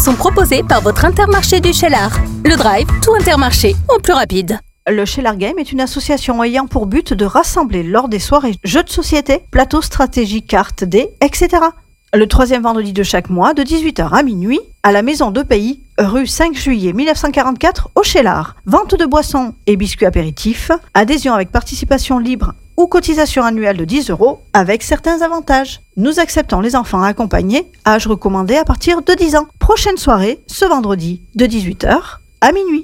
sont proposés par votre Intermarché du Cheylard. Le Drive, tout Intermarché, au plus rapide. Le Cheylard Game est une association ayant pour but de rassembler lors des soirées jeux de société, plateaux stratégiques, cartes, dés, etc. Le troisième vendredi de chaque mois, de 18h à minuit, à la Maison de Pays, rue 5 juillet 1944, au Cheylard. Vente de boissons et biscuits apéritifs, adhésion avec participation libre ou cotisation annuelle de 10 € avec certains avantages. Nous acceptons les enfants accompagnés, âge recommandé à partir de 10 ans. Prochaine soirée, ce vendredi, de 18h à minuit.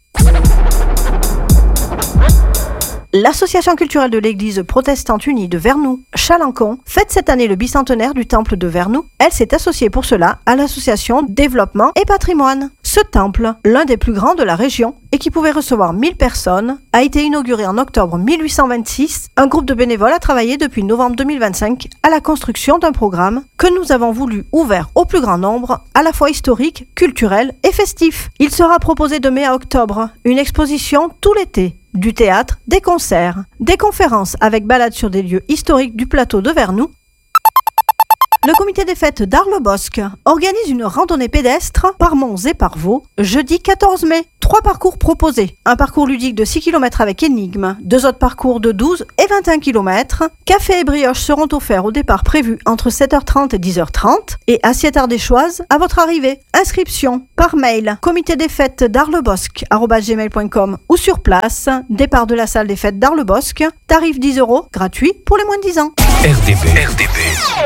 L'association culturelle de l'église protestante unie de Vernoux, Chalancon, fête cette année le bicentenaire du temple de Vernoux. Elle s'est associée pour cela à l'association Développement et Patrimoine. Ce temple, l'un des plus grands de la région et qui pouvait recevoir 1000 personnes, a été inauguré en octobre 1826. Un groupe de bénévoles a travaillé depuis novembre 2025 à la construction d'un programme que nous avons voulu ouvert au plus grand nombre, à la fois historique, culturel et festif. Il sera proposé de mai à octobre une exposition tout l'été. Du théâtre, des concerts, des conférences avec balades sur des lieux historiques du plateau de Vernoux. Le comité des fêtes d'Arles-le-Bosc organise une randonnée pédestre par Mons et par Vaux, jeudi 14 mai. 3 parcours proposés. Un parcours ludique de 6 km avec énigmes, 2 autres parcours de 12 et 21 km. Café et brioches seront offerts au départ prévu entre 7h30 et 10h30 et assiette ardéchoise à votre arrivée. Inscription par mail comité des fêtes d'Arles-le-Bosc@gmail.com ou sur place, départ de la salle des fêtes d'Arles-le-Bosc, tarif 10 €, gratuit pour les moins de 10 ans. RDB.